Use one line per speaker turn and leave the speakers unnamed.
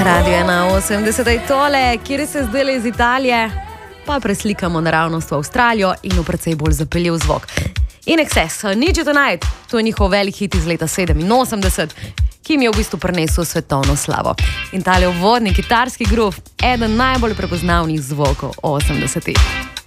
Radio 180 tole, kjer se zdaj iz Italije, pa preslikamo naravnost v Avstralijo in v precej bolj zapeljiv zvok. In Excess, Need You Tonight, to je njihov velik hit iz leta 87, ki jim je v bistvu prinesel svetovno slavo. In tale uvodni kitarski groove, eden najbolj prepoznavnih zvokov 80-ih.